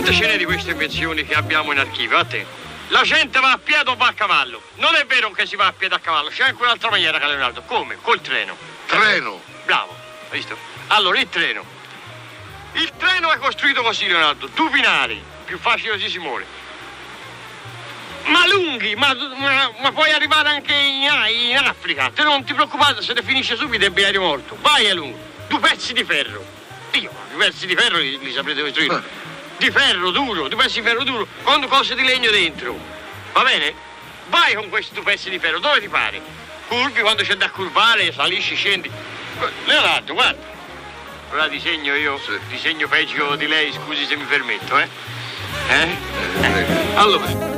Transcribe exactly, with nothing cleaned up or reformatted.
Quante ce n'è di queste invenzioni che abbiamo in archivio? A te? La gente va a piedi o va a cavallo? Non è vero che si va a piedi a cavallo, c'è anche un'altra maniera, caro Leonardo. Come? Col treno. Treno. Bravo, hai visto? Allora, il treno. Il treno è costruito così, Leonardo. Due binari, più facile così si muore. Ma lunghi, ma, ma, ma puoi arrivare anche in, in Africa. Te non ti preoccupare, se ne finisce subito il binario morto. Vai a lungo. Due pezzi di ferro. Io, due pezzi di ferro li, li saprete costruire. Ah. Di ferro duro, due pezzi di ferro duro, con cose di legno dentro. Va bene? Vai con questi due pezzi di ferro, dove ti pare? Curvi quando c'è da curvare, salisci, scendi. Leonardo, guarda. Ora disegno io, sì. Disegno peggio di lei, scusi se mi permetto, eh? Eh? eh. Allora.